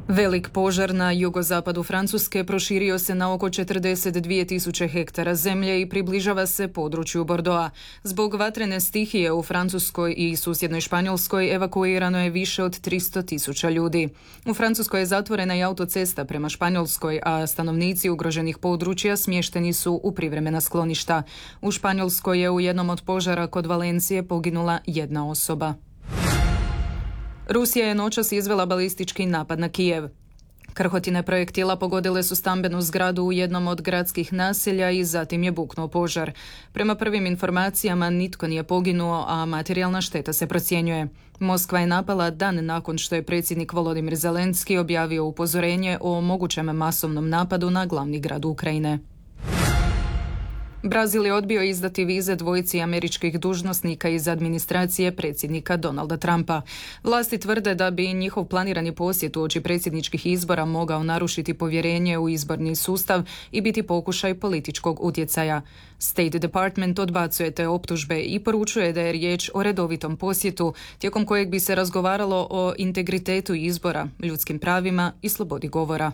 Velik požar na jugozapadu Francuske proširio se na oko 42.000 hektara zemlje i približava se području Bordeauxa. Zbog vatrene stihije u Francuskoj i susjednoj Španjolskoj evakuirano je više od 300.000 ljudi. U Francuskoj je zatvorena i autocesta prema Španjolskoj, a stanovnici ugroženih područja smješteni su u privremena skloništa. U Španjolskoj je u jednom od požara kod Valencije poginula jedna osoba. Rusija je noćas izvela balistički napad na Kijev. Krhotine projektila pogodile su stambenu zgradu u jednom od gradskih naselja i zatim je buknuo požar. Prema prvim informacijama nitko nije poginuo, a materijalna šteta se procjenjuje. Moskva je napala dan nakon što je predsjednik Volodimir Zelenski objavio upozorenje o mogućem masovnom napadu na glavni grad Ukrajine. Brazil je odbio izdati vize dvojici američkih dužnosnika iz administracije predsjednika Donalda Trumpa. Vlasti tvrde da bi njihov planirani posjet uoči predsjedničkih izbora mogao narušiti povjerenje u izborni sustav i biti pokušaj političkog utjecaja. State Department odbacuje te optužbe i poručuje da je riječ o redovitom posjetu tijekom kojeg bi se razgovaralo o integritetu izbora, ljudskim pravima i slobodi govora.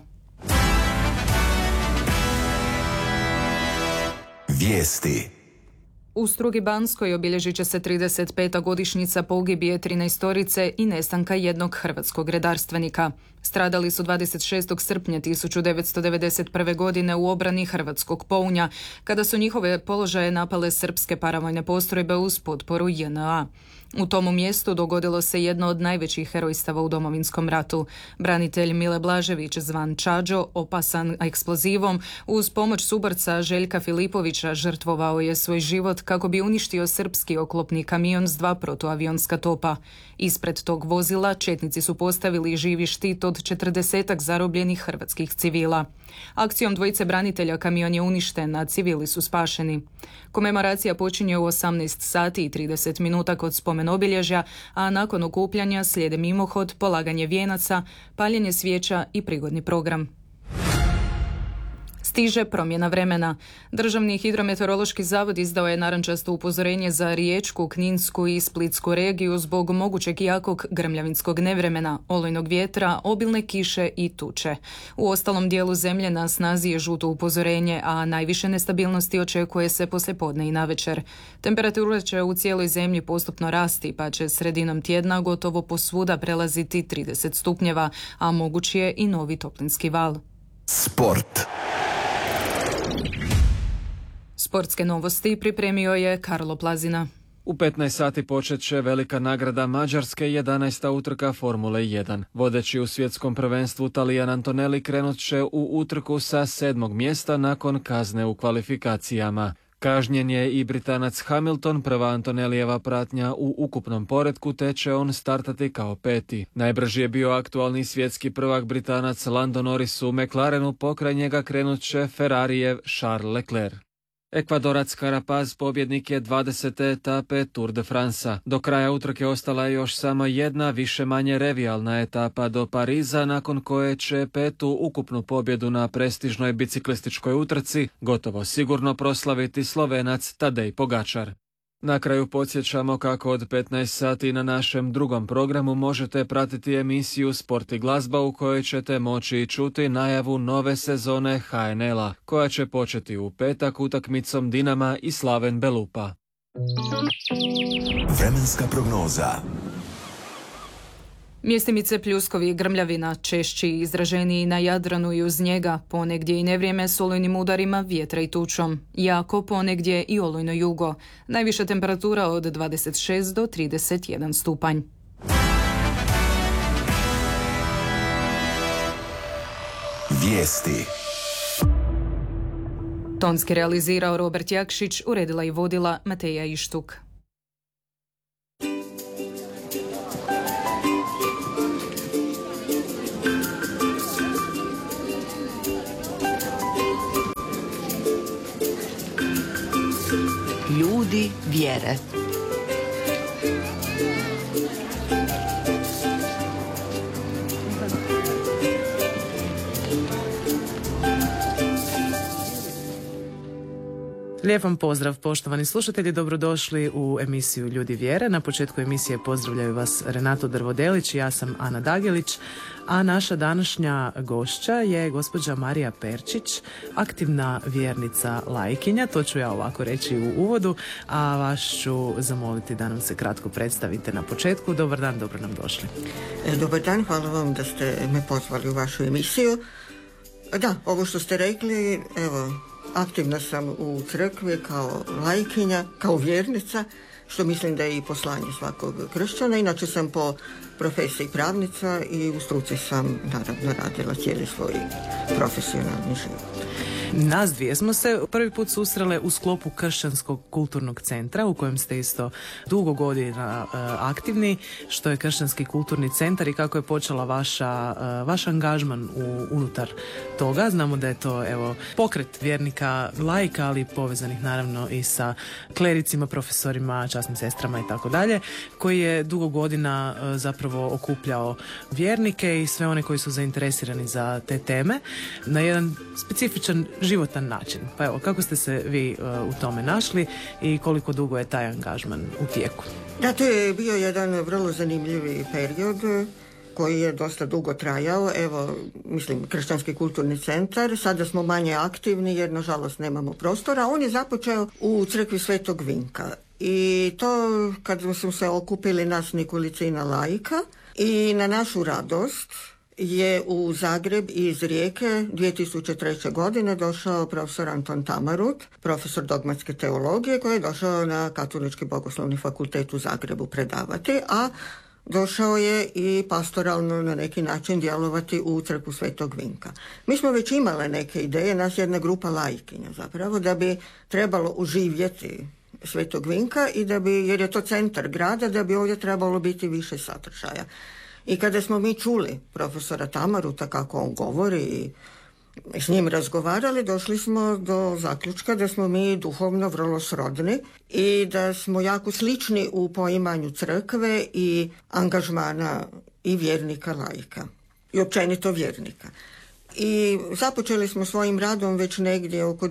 Vijesti. U Strugi Banskoj obilježit će se 35. godišnjica pogibije 13 i nestanka jednog hrvatskog redarstvenika. Stradali su 26. srpnja 1991. godine u obrani hrvatskog Pounja, kada su njihove položaje napale srpske paravojne postrojbe uz potporu JNA. U tomu mjestu dogodilo se jedno od najvećih herojstava u Domovinskom ratu. Branitelj Mile Blažević, zvan Čađo, opasan eksplozivom, uz pomoć suborca Željka Filipovića žrtvovao je svoj život kako bi uništio srpski oklopni kamion s 2 protuavionska topa. Ispred tog vozila četnici su postavili živi štit od 40 zarobljenih hrvatskih civila. Akcijom dvojice branitelja kamion je uništen, a civili su spašeni. Komemoracija počinje u 18 sati i 30 minuta kod spomen obilježja, a nakon okupljanja slijede mimohod, polaganje vijenaca, paljenje svijeća i prigodni program. Stiže promjena vremena. Državni hidrometeorološki zavod izdao je narančasto upozorenje za Riječku, Kninsku i Splitsku regiju zbog mogućeg jakog grmljavinskog nevremena, olujnog vjetra, obilne kiše i tuče. U ostalom dijelu zemlje na snazi je žuto upozorenje, a najviše nestabilnosti očekuje se poslijepodne i navečer. Temperatura će u cijeloj zemlji postupno rasti, pa će sredinom tjedna gotovo posvuda prelaziti 30 stupnjeva, a moguć je i novi toplinski val. Sport. Sportske novosti pripremio je Karlo Plazina. U 15 sati počet će velika nagrada Mađarske, 11. utrka Formule 1. Vodeći u svjetskom prvenstvu Talijan Antonelli krenut će u utrku sa 7. mjesta nakon kazne u kvalifikacijama. Kažnjen je i Britanac Hamilton, prva Antonelijeva pratnja u ukupnom poretku, te će on startati kao 5. Najbrži je bio aktualni svjetski prvak Britanac Lando Norris u McLarenu, pokraj njega krenut će Ferrarijev Charles Leclerc. Ekvadorac Carapaz pobjednik je 20. etape Tour de France. Do kraja utrke ostala je još samo jedna više-manje revijalna etapa do Pariza, nakon koje će 5. ukupnu pobjedu na prestižnoj biciklističkoj utrci gotovo sigurno proslaviti Slovenac Tadej Pogačar. Na kraju podsjećamo kako od 15 sati na našem drugom programu možete pratiti emisiju Sport i glazba, u kojoj ćete moći čuti najavu nove sezone HNL-a, koja će početi u petak utakmicom Dinama i Slaven Belupa. Vremenska prognoza. Mjestimice pljuskovi i grmljavina, češći i izraženiji na Jadranu i uz njega, ponegdje i nevrijeme s olujnim udarima vjetra i tučom. Jako ponegdje i olujno jugo. Najviša temperatura od 26 do 31 stupanj. Vijesti. Tonski realizirao Robert Jakšić, uredila i vodila Mateja Ištuk. Ljudi vjere. Lijep vam pozdrav, poštovani slušatelji, dobrodošli u emisiju Ljudi vjere. Na početku emisije pozdravljaju vas Renato Drvodelić i ja sam Ana Dagelić, a naša današnja gošća je gospođa Marija Perčić, aktivna vjernica laikinja, to ću ja ovako reći u uvodu, a vas ću zamoliti da nam se kratko predstavite na početku. Dobar dan, dobro nam došli. Dobar dan, hvala vam da ste me pozvali u vašu emisiju. Da, ovo što ste rekli, evo, aktivna sam u crkvi kao laikinja, kao vjernica, što mislim da je i poslanje svakog kršćana. Inače sam po profesiji pravnica i u struci sam naravno radila cijeli svoj profesionalni život. Nas dvije smo se prvi put susrele u sklopu Kršćanskog kulturnog centra u kojem ste isto dugo godina aktivni, što je Kršćanski kulturni centar i kako je počela vaš angažman unutar toga. Znamo da je to pokret vjernika laika, ali povezanih naravno i sa klericima, profesorima, časnim sestrama i tako dalje, koji je dugo godina zapravo okupljao vjernike i sve one koji su zainteresirani za te teme na jedan specifičan životan način. Pa evo, kako ste se vi u tome našli i koliko dugo je taj angažman u tijeku? Da, to je bio jedan vrlo zanimljivi period koji je dosta dugo trajao. Evo, mislim, Kršćanski kulturni centar, sada smo manje aktivni jer nažalost nemamo prostora. On je započeo u crkvi Svetog Vinka i to kad smo se okupili nas nekolicina laika i na našu radost je u Zagreb iz Rijeke 2003. godine došao profesor Anton Tamarut, profesor dogmatske teologije, koji je došao na Katolički bogoslovni fakultet u Zagrebu predavati, a došao je i pastoralno na neki način djelovati u crkvu Svetog Vinka. Mi smo već imale neke ideje, nas jedna grupa laikinja zapravo, da bi trebalo uživjeti Svetog Vinka i da bi, jer je to centar grada, da bi ovdje trebalo biti više sadržaja. I kada smo mi čuli profesora Tamaruta kako on govori i s njim razgovarali, došli smo do zaključka da smo mi duhovno vrlo srodni i da smo jako slični u poimanju crkve i angažmana i vjernika laika i općenito vjernika. I započeli smo svojim radom već negdje oko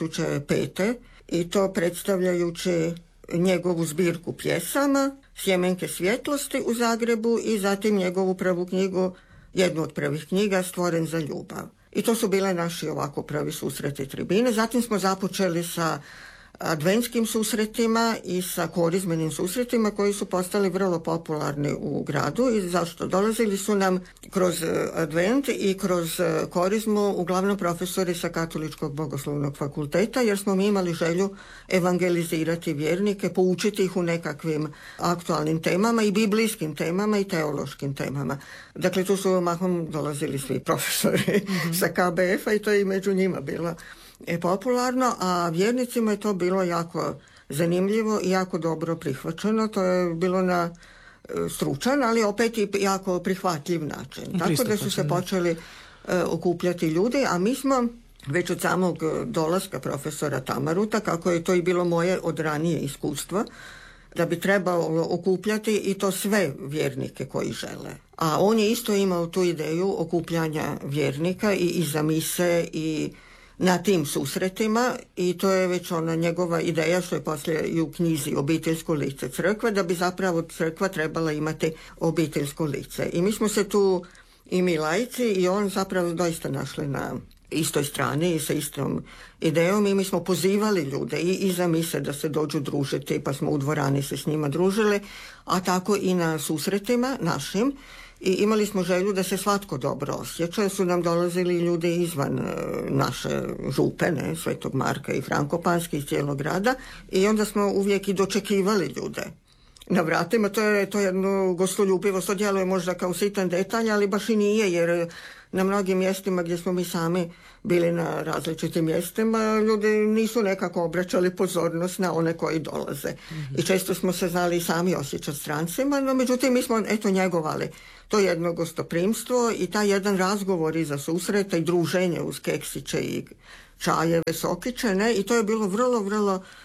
2005. i to predstavljajući njegovu zbirku pjesama Sjemenke svjetlosti u Zagrebu i zatim njegovu prvu knjigu, jednu od prvih knjiga, Stvoren za ljubav. I to su bile naši ovako prvi susreti tribine. Zatim smo započeli sa adventskim susretima i sa korizmenim susretima koji su postali vrlo popularni u gradu. I zašto? Dolazili su nam kroz advent i kroz korizmu uglavnom profesori sa Katoličkog bogoslovnog fakulteta, jer smo mi imali želju evangelizirati vjernike, poučiti ih u nekakvim aktualnim temama i biblijskim temama i teološkim temama. Dakle, tu su mahom dolazili svi profesori sa KBF-a i to je i među njima bilo popularno, a vjernicima je to bilo jako zanimljivo i jako dobro prihvaćeno. To je bilo na stručan, ali opet i jako prihvatljiv način. Tako da su se počeli okupljati ljudi, a mi smo već od samog dolaska profesora Tamaruta, kako je to i bilo moje od ranije iskustva, da bi trebalo okupljati i to sve vjernike koji žele. A on je isto imao tu ideju okupljanja vjernika i iza mise i na tim susretima i to je već ona njegova ideja što je poslije i u knjizi Obiteljsko lice crkve, da bi zapravo crkva trebala imati obiteljsko lice. I mi smo se tu i mi laici i on zapravo doista našli na istoj strani i sa istom idejom i mi smo pozivali ljude i iza mise da se dođu družiti, pa smo u dvorani se s njima družili, a tako i na susretima našim. I imali smo želju da se svatko dobro osjeća, su nam dolazili ljudi izvan naše župe, Svetog Marka i Frankopanski iz cijelog grada i onda smo uvijek i dočekivali ljude na vratima. To je jedno gostoljubivost, to djeluje možda kao sitan detalj, ali baš i nije, jer na mnogim mjestima gdje smo mi sami bili na različitim mjestima, ljudi nisu nekako obraćali pozornost na one koji dolaze. I često smo se znali sami osjećati strancima, no međutim mi smo njegovali to jedno gostoprimstvo i taj jedan razgovor iza susreta i druženje uz keksiće i čajeve, sokiće, i to je bilo vrlo, vrlo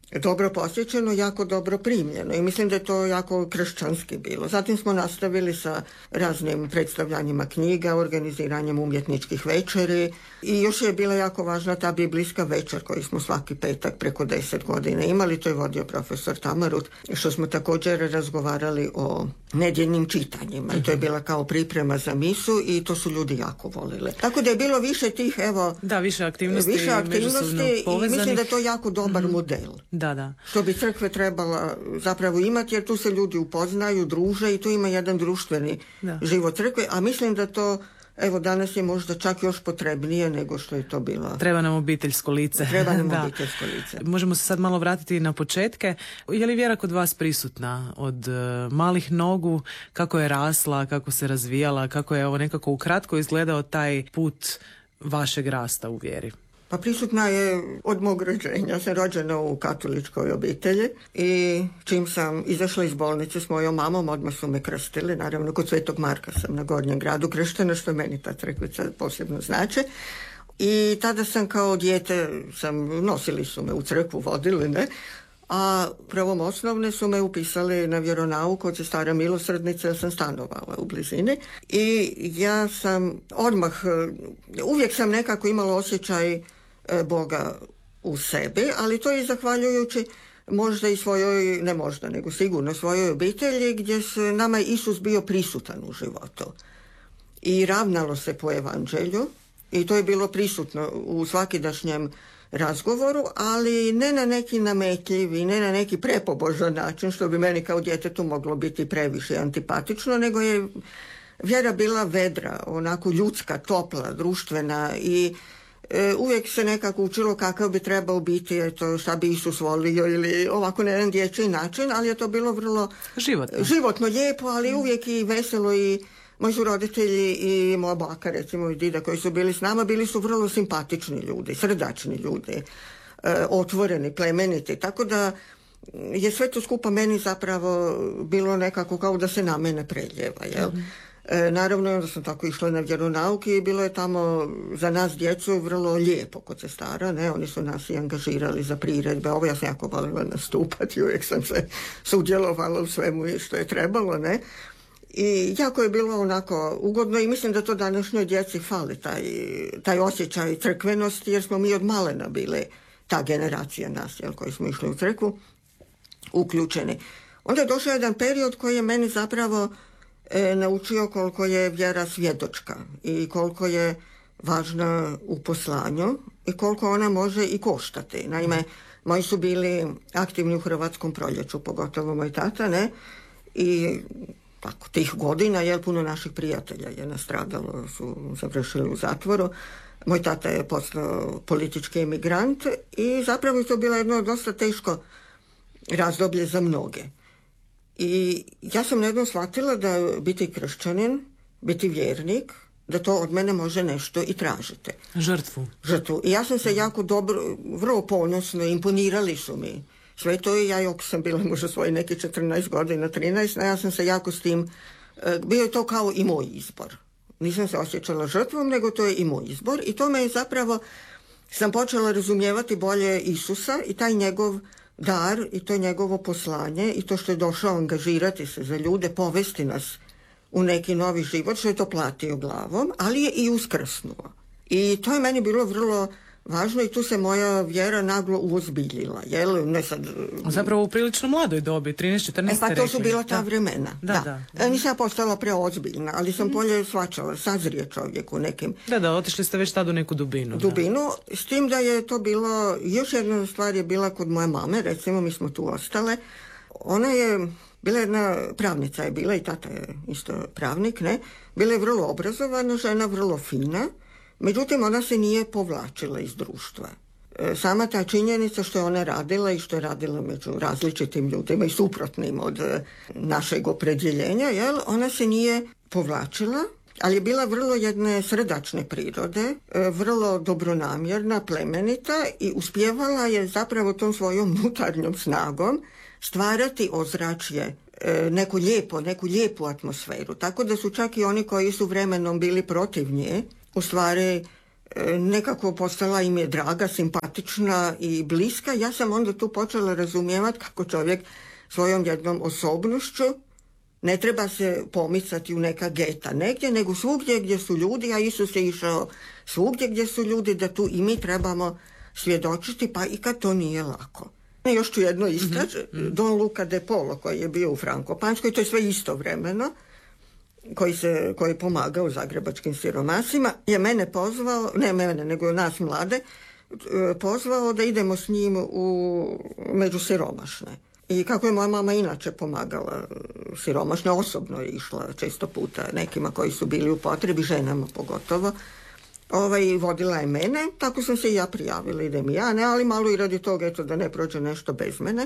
dobro posjećeno, jako dobro primljeno i mislim da je to jako kršćanski bilo. Zatim smo nastavili sa raznim predstavljanjima knjiga, organiziranjem umjetničkih večeri i još je bila jako važna ta biblijska večer koju smo svaki petak preko 10 godina imali, to je vodio profesor Tamarut, što smo također razgovarali o nedjeljnim čitanjima i to je bila kao priprema za misu i to su ljudi jako volili. Tako da je bilo više tih, evo... Da, više aktivnosti i mislim da je to jako dobar model. Da. Što bi crkve trebala zapravo imati, jer tu se ljudi upoznaju, druže i tu ima jedan društveni život crkve, a mislim da to, evo, danas je možda čak još potrebnije nego što je to bilo. Treba nam obiteljsko lice. Obiteljsko lice. Možemo se sad malo vratiti na početke. Je li vjera kod vas prisutna od malih nogu? Kako je rasla, kako se razvijala, kako je ovo nekako ukratko izgledao taj put vašeg rasta u vjeri? Pa prisutna je od mog rođenja. Ja sam rođena u katoličkoj obitelji i čim sam izašla iz bolnice s mojom mamom, odmah su me krstili. Naravno, kod Svetog Marka sam na Gornjem gradu krštena, što meni ta crkvica posebno znači. I tada sam kao dijete, nosili su me u crkvu, vodili, ne? A prvom osnovne su me upisali na vjeronauk kod Sestara Milosrdnice, jer sam stanovala u blizini. I ja sam uvijek sam nekako imala osjećaj Boga u sebi, ali to je zahvaljujući možda i svojoj, ne možda, nego sigurno svojoj obitelji, gdje se nama Isus bio prisutan u životu. I ravnalo se po evanđelju i to je bilo prisutno u svakidašnjem razgovoru, ali ne na neki nametljiv i ne na neki prepobožan način, što bi meni kao djetetu moglo biti previše antipatično, nego je vjera bila vedra, onako ljudska, topla, društvena i uvijek se nekako učilo kakav bi trebao biti, šta bi Isus volio ili ovako na jedan dječji način, ali je to bilo vrlo životno lijepo, ali uvijek i veselo i moji su roditelji i moja baka, recimo i dida koji su bili s nama, bili su vrlo simpatični ljudi, srdačni ljudi, otvoreni, plemeniti, tako da je sve to skupa meni zapravo bilo nekako kao da se na mene preljeva, jel? Naravno, onda sam tako išla na vjeronauk i bilo je tamo za nas djecu vrlo lijepo kod sestara, ne, oni su nas i angažirali za priredbe, ovo ja sam jako voljela nastupati, uvijek sam se sudjelovala u svemu što je trebalo, ne. I jako je bilo onako ugodno i mislim da to današnjoj djeci fali, taj osjećaj crkvenosti, jer smo mi od malena bili ta generacija nas, jel, koji smo išli u crkvu, uključeni. Onda je došao jedan period koji je meni zapravo naučio koliko je vjera svjedočka i koliko je važna u poslanju i koliko ona može i koštati. Naime, moji su bili aktivni u Hrvatskom proljeću, pogotovo moj tata, ne, i tako, tih godina, jer puno naših prijatelja je nastradalo, su završili u zatvoru. Moj tata je postao politički emigrant i zapravo je to bilo jedno dosta teško razdoblje za mnoge. I ja sam jednom shvatila da biti kršćanin, biti vjernik, da to od mene može nešto i tražite. Žrtvu. I ja sam se jako dobro, vrlo ponosno, imponirali su mi sve to i ja, ako sam bila možda svoji neki 14 godina, 13, ja sam se jako s tim, bio je to kao i moj izbor. Nisam se osjećala žrtvom, nego to je i moj izbor i to me je zapravo, sam počela razumijevati bolje Isusa i taj njegov dar i to njegovo poslanje i to što je došao angažirati se za ljude, povesti nas u neki novi život, što je to platio glavom, ali je i uskrsnuo. I to je meni bilo vrlo važno i tu se moja vjera naglo uozbiljila. Jel? Ne sad... Zapravo u prilično mladoj dobi, 13-14 pa to su bila ta vremena. Da. Nisam ja postala preozbiljna, ali sam bolje shvaćala, sazrije čovjek u nekim... Da, otišli ste već tad u neku dubinu. S tim da je to bilo, još jedna stvar je bila kod moje mame, recimo mi smo tu ostale. Ona je bila jedna pravnica je bila i tata je isto pravnik, ne? Bila je vrlo obrazovana žena, vrlo fina. Međutim, ona se nije povlačila iz društva. Sama ta činjenica što je ona radila i što je radila među različitim ljudima i suprotnim od našeg opredjeljenja, jel, ona se nije povlačila, ali je bila vrlo jedne srdačne prirode, vrlo dobronamjerna, plemenita i uspjevala je zapravo tom svojom unutarnjom snagom stvarati ozračje, neku lijepu atmosferu. Tako da su čak i oni koji su vremenom bili protiv nje, u stvari nekako postala im je draga, simpatična i bliska. Ja sam onda tu počela razumijevati kako čovjek svojom jednom osobnošću ne treba se pomicati u neka geta negdje, nego svugdje gdje su ljudi, a Isus je išao svugdje gdje su ljudi, da tu i mi trebamo svjedočiti, pa i kad to nije lako. Još ću jedno istaći, Don Luca de Polo, koji je bio u Frankopanskoj, to je sve istovremeno, koji je pomagao zagrebačkim siromasima, je mene pozvao, ne mene, nego nas mlade, pozvao da idemo s njim među siromašne. I kako je moja mama inače pomagala siromašne, osobno je išla često puta nekima koji su bili u potrebi, ženama pogotovo, vodila je mene, tako sam se i ja prijavila, idem i ja, ne, ali malo i radi toga, eto, da ne prođe nešto bez mene.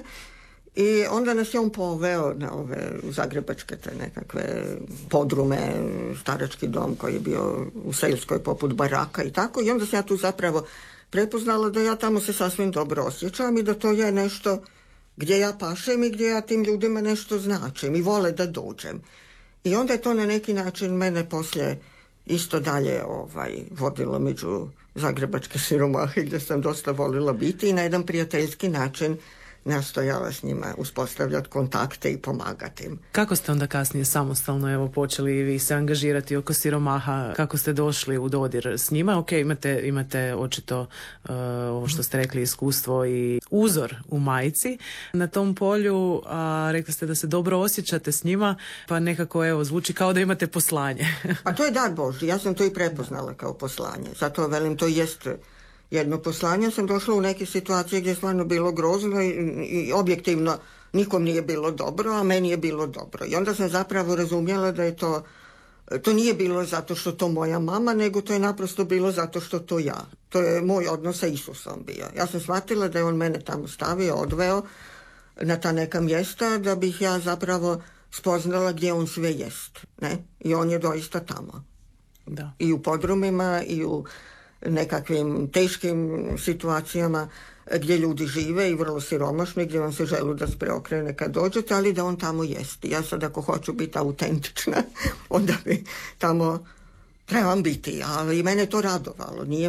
I onda nas je on poveo na ove zagrebačke te nekakve podrume, starački dom koji je bio u Seljskoj poput baraka i tako. I onda sam ja tu zapravo prepoznala da ja tamo se sasvim dobro osjećam i da to je nešto gdje ja pašem i gdje ja tim ljudima nešto značim i vole da dođem. I onda je to na neki način mene poslije isto dalje vodilo među zagrebačke siromahe gdje sam dosta volila biti i na jedan prijateljski način nastojala s njima uspostavljati kontakte i pomagati im. Kako ste onda kasnije samostalno počeli vi se angažirati oko siromaha? Kako ste došli u dodir s njima? Ok, imate očito ovo što ste rekli, iskustvo i uzor u majci na tom polju, a rekli ste da se dobro osjećate s njima, pa nekako zvuči kao da imate poslanje. A to je dar Božji, ja sam to i prepoznala kao poslanje. Zato velim, to jest jedno poslanje. Sam došla u neke situacije gdje je stvarno bilo grozno i objektivno nikom nije bilo dobro, a meni je bilo dobro. I onda sam zapravo razumjela da je to nije bilo zato što to moja mama, nego to je naprosto bilo zato što to ja. To je moj odnos sa Isusom bio. Ja sam shvatila da je on mene tamo stavio, odveo na ta neka mjesta da bih ja zapravo spoznala gdje on sve jest. Ne? I on je doista tamo. Da. I u podrumima i u nekakvim teškim situacijama gdje ljudi žive i vrlo siromašni, gdje vam se želudac preokrene kad dođete, ali da on tamo jest. Ja sad ako hoću biti autentična, onda bi tamo trebam biti, ali mene to radovalo. Nije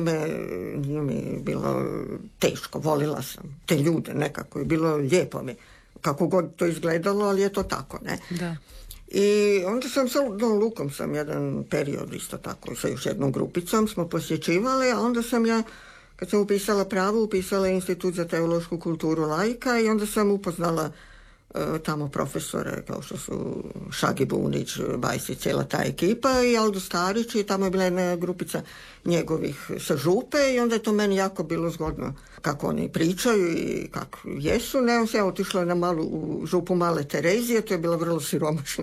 mi bilo teško, volila sam te ljude nekako i bilo lijepo mi. Kako god to izgledalo, ali je to tako, ne? Da. I onda sam sa Don Lukom jedan period isto tako sa još jednom grupicom smo posjećivali, a onda sam ja, kad sam upisala pravo, upisala Institut za teološku kulturu laika i onda sam upoznala tamo profesore kao što su Šagi Bunić, Bajsi, cijela ta ekipa i Aldo Starić i tamo je bila jedna grupica njegovih sa župe i onda je to meni jako bilo zgodno kako oni pričaju i kako jesu. Ne, on se ja otišla na župu Male Terezije, to je bila vrlo siromašna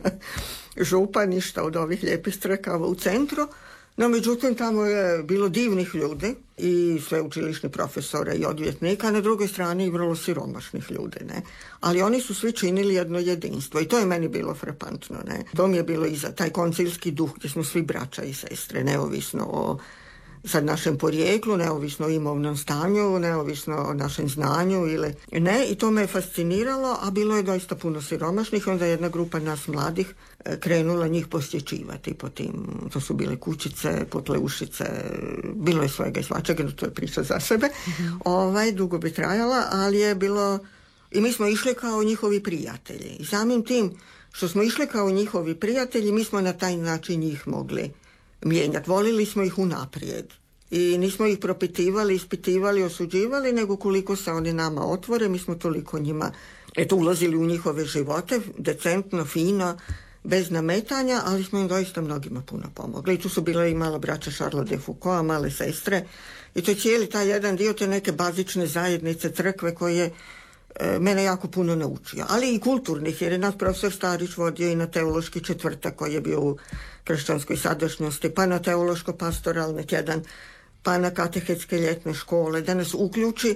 župa, ništa od ovih lijepih strekava u centru. No, međutim, tamo je bilo divnih ljudi i sveučilišni profesora i odvjetnika, a na drugoj strani i vrlo siromašnih ljudi, ne. Ali oni su svi činili jedno jedinstvo i to je meni bilo frapantno, ne. To mi je bilo i za taj koncilski duh gdje smo svi braća i sestre, neovisno o sad našem porijeklu, neovisno o imovnom stanju, neovisno o našem znanju ili ne, i to me je fasciniralo, a bilo je doista puno siromašnih, onda jedna grupa nas mladih krenula njih posjećivati po tim, to su bile kućice, potleušice, bilo je svega i svačega, to je priča za sebe, dugo bi trajala, ali je bilo, i mi smo išli kao njihovi prijatelji i samim tim što smo išli kao njihovi prijatelji, mi smo na taj način njih mogli mijenjati. Volili smo ih unaprijed i nismo ih propitivali, ispitivali, osuđivali, nego koliko se oni nama otvore, mi smo toliko njima ulazili u njihove živote, decentno, fino, bez nametanja, ali smo im doista mnogima puno pomogli. I tu su bile i mala braća Charles de Foucault, male sestre, i to je cijeli taj jedan dio te neke bazične zajednice crkve koje je mene jako puno naučio, ali i kulturnih, jer je nas profesor Starić vodio i na teološki četvrtak koji je bio u kršćanskoj sadašnjosti, pa na teološko-pastoralni tjedan, pa na katehetske ljetne škole, da nas uključi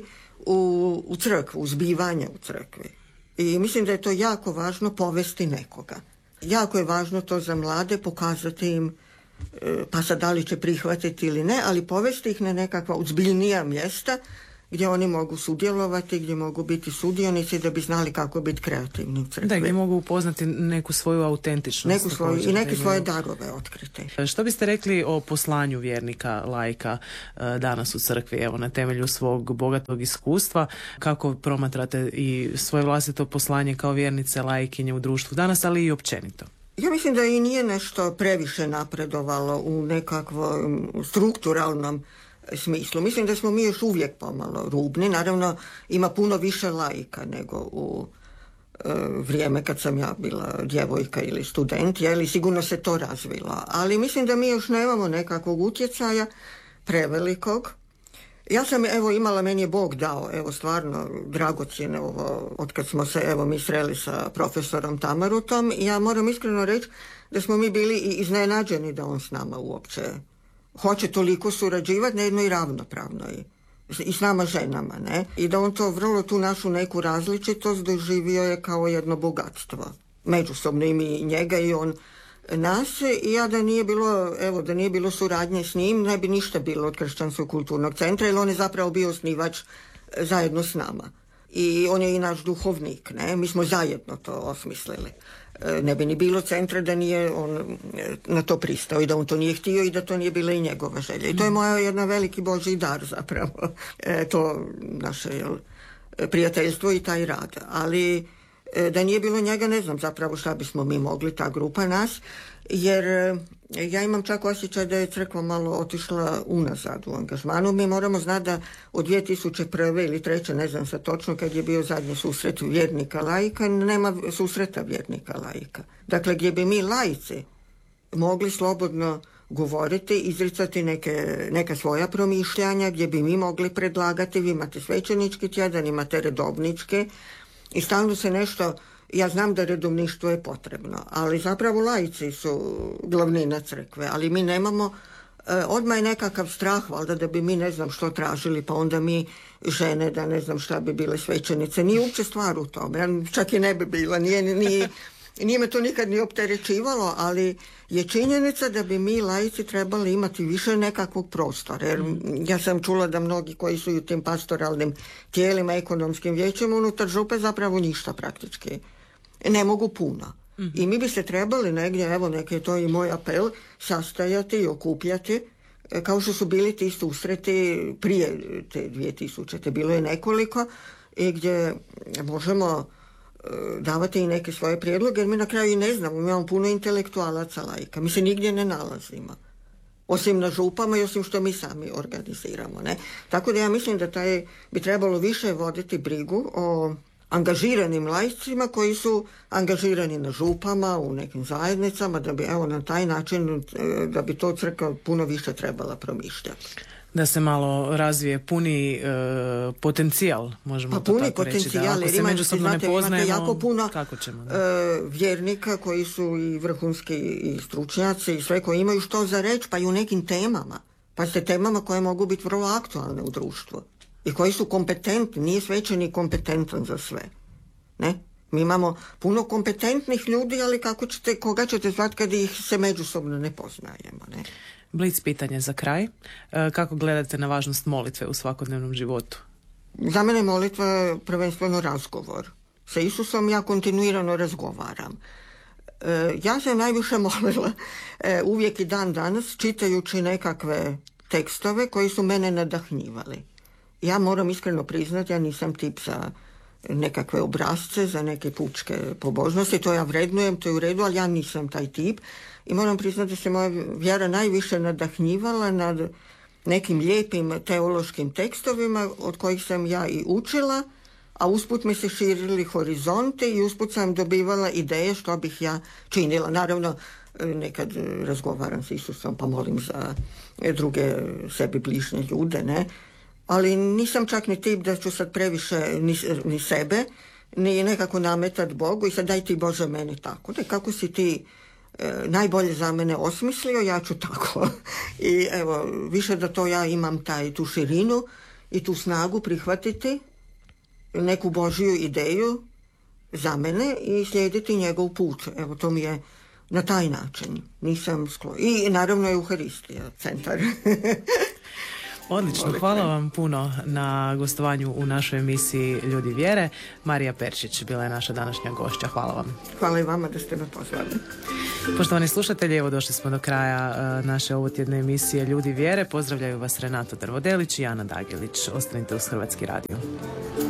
u crkvu, u zbivanje u crkvi. I mislim da je to jako važno povesti nekoga. Jako je važno to za mlade, pokazati im, pa sad da li će prihvatiti ili ne, ali povesti ih na nekakva ozbiljnija mjesta gdje oni mogu sudjelovati, gdje mogu biti sudionici da bi znali kako biti kreativni u crkvi. Da, gdje mogu upoznati neku svoju autentičnost. I neke svoje darove otkriti. Što biste rekli o poslanju vjernika, laika danas u crkvi, evo na temelju svog bogatog iskustva, kako promatrate i svoje vlastito poslanje kao vjernice, laikinje u društvu danas, ali i općenito? Ja mislim da i nije nešto previše napredovalo u nekakvom strukturalnom smislu. Mislim da smo mi još uvijek pomalo rubni. Naravno, ima puno više laika nego u vrijeme kad sam ja bila djevojka ili student, sigurno se to razvilo. Ali mislim da mi još nemamo nekakvog utjecaja prevelikog. Ja sam imala, meni je Bog dao, stvarno dragocjene otkad smo se mi sreli sa profesorom Tamarutom, i ja moram iskreno reći da smo mi bili i iznenađeni da on s nama uopće hoće toliko surađivati na jednoj ravnopravnoj i s nama ženama, ne? I da on to vrlo tu našu neku različitost doživio je kao jedno bogatstvo. Međusobno i mi njega i on nas, i ja da nije bilo suradnje s njim, ne bi ništa bilo od Kršćanskog kulturnog centra, jer on je zapravo bio osnivač zajedno s nama. I on je i naš duhovnik, ne? Mi smo zajedno to osmislili. Ne bi ni bilo centra da nije on na to pristao i da on to nije htio i da to nije bila i njegova želja. I to je moja jedna veliki Božji dar zapravo. To naše prijateljstvo i taj rad. Ali da nije bilo njega, ne znam zapravo šta bismo mi mogli, ta grupa nas, jer ja imam čak osjećaj da je crkva malo otišla unazad u angažmanu. Mi moramo znati da od 2001. ili 2003. ne znam sad točno kad je bio zadnji susret vjernika laika, nema susreta vjernika laika. Dakle, gdje bi mi laici mogli slobodno govoriti, izricati neka svoja promišljanja, gdje bi mi mogli predlagati, vi imate svećenički tjedan, imate redovničke, i stalno se nešto, ja znam da redovništvo je potrebno, ali zapravo laici su glavnina crkve, ali mi nemamo, odmah je nekakav strah, valjda da bi mi ne znam što tražili, pa onda mi žene da ne znam šta bi bile svećenice. Nije uopće stvar u tome, ja čak i ne bi bila, nije me to nikad ni opterećivalo, ali je činjenica da bi mi laici trebali imati više nekakvog prostora. Jer ja sam čula da mnogi koji su u tim pastoralnim tijelima, ekonomskim vijećima unutar župe zapravo ništa praktički ne mogu puno. I mi bi se trebali negdje, neki to i moj apel, sastajati i okupljati, kao što su bili ti susreti prije te 2000. Bilo je nekoliko, i gdje možemo davati i neke svoje prijedloge, jer mi na kraju i ne znamo, mi imamo puno intelektualaca laika, mi se nigdje ne nalazimo, osim na župama i osim što mi sami organiziramo, ne? Tako da ja mislim da bi trebalo više voditi brigu o angažiranim laicima koji su angažirani na župama, u nekim zajednicama, da bi na taj način, da bi to crkva puno više trebala promišljati. Da se malo razvije puni potencijal, možemo to tako reći. Da ako se međusobno ne poznajemo, jako puno kako ćemo? Vjernika koji su i vrhunski i stručnjaci i sve koji imaju što za reći, pa i u nekim temama. Pa ste temama koje mogu biti vrlo aktualne u društvu. I koji su kompetentni, nije svećenik kompetentan za sve. Ne? Mi imamo puno kompetentnih ljudi, ali koga ćete zvati kad ih se međusobno ne poznajemo, ne? Blic pitanje za kraj. Kako gledate na važnost molitve u svakodnevnom životu? Za mene molitva je prvenstveno razgovor. Sa Isusom ja kontinuirano razgovaram. Ja sam najviše molila uvijek i dan danas, čitajući nekakve tekstove koji su mene nadahnjivali. Ja moram iskreno priznati, ja nisam tip za nekakve obrazce, za neke pučke pobožnosti, to ja vrednujem, to je u redu, ali ja nisam taj tip. I moram priznati da se moja vjera najviše nadahnjivala nad nekim lijepim teološkim tekstovima od kojih sam ja i učila, a usput mi se širili horizonte i usput sam dobivala ideje što bih ja činila. Naravno, nekad razgovaram s Isusom pa molim za druge sebi bližnje ljude, ne? Ali nisam čak ni tip da ću sad previše ni sebe, ni nekako nametat Bogu i sad daj ti Bože meni tako. Da, kako si ti najbolje za mene osmislio, ja ću tako. I evo, više da to ja imam tu širinu i tu snagu prihvatiti neku Božju ideju za mene i slijediti njegov put. Evo, to mi je na taj način. Nisam sklon. I naravno Euharistija, centar. Odlično, hvala vam puno na gostovanju u našoj emisiji Ljudi vjere. Marija Peršić bila je naša današnja gošća. Hvala vam. Hvala i vama da ste me pozvali. Poštovani slušatelji, evo došli smo do kraja naše ovotjedne emisije Ljudi vjere. Pozdravljaju vas Renato Drvodelić i Ana Dagilić. Ostanite uz Hrvatski radio.